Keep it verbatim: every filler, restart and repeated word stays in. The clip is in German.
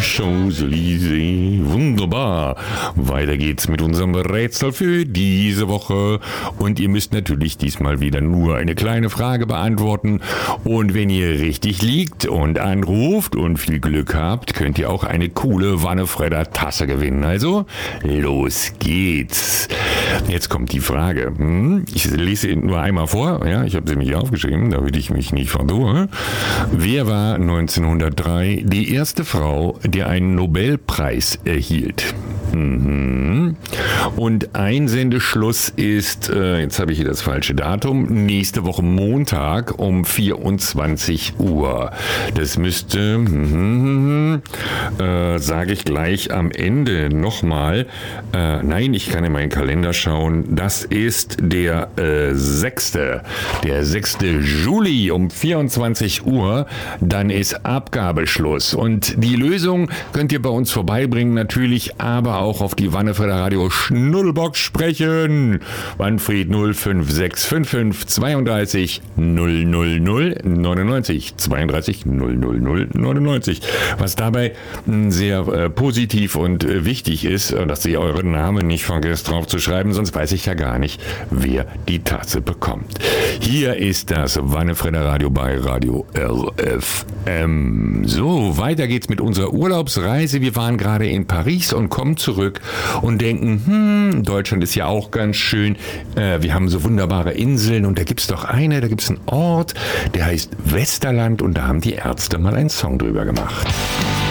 Champs-Élysées. Wunderbar. Weiter geht's mit unserem Rätsel für diese Woche. Und ihr müsst natürlich diesmal wieder nur eine kleine Frage beantworten. Und wenn ihr richtig liegt und anruft und viel Glück habt, könnt ihr auch eine coole Wannefredder Tasse gewinnen. Also, los geht's. Jetzt kommt die Frage. Hm? Ich lese sie nur einmal vor. Ja, ich habe sie nicht aufgeschrieben, damit ich mich nicht verdue. Wer war neunzehnhundertdrei die erste Frau, die einen Nobelpreis erhielt? Mhm. Und Einsendeschluss ist, äh, jetzt habe ich hier das falsche Datum, nächste Woche Montag um vierundzwanzig Uhr. Das müsste, mhm, äh, sage ich gleich am Ende nochmal. Äh, nein, ich kann in meinen Kalender schauen. Das ist der äh, sechste. Der sechste Juli um vierundzwanzig Uhr. Dann ist Abgabeschluss. Und die Lösung könnt ihr bei uns vorbeibringen, natürlich, aber auch auf die Wannefredder Radio Schnuddelbox sprechen. Manfred null fünf sechs fünf fünf zweiunddreißig null null null neunundneunzig zweiunddreißig null null null neunundneunzig. Was dabei sehr äh, positiv und äh, wichtig ist, dass ihr euren Namen nicht vergesst drauf zu schreiben, sonst weiß ich ja gar nicht, wer die Tasse bekommt. Hier ist das Wannefredder Radio bei Radio R F M. So, weiter geht's mit unserer Urlaubsreise. Wir waren gerade in Paris und kommen zurück und denken, hm, Deutschland ist ja auch ganz schön. Äh, wir haben so wunderbare Inseln und da gibt's doch eine, da gibt's einen Ort, der heißt Westerland und da haben die Ärzte mal einen Song drüber gemacht.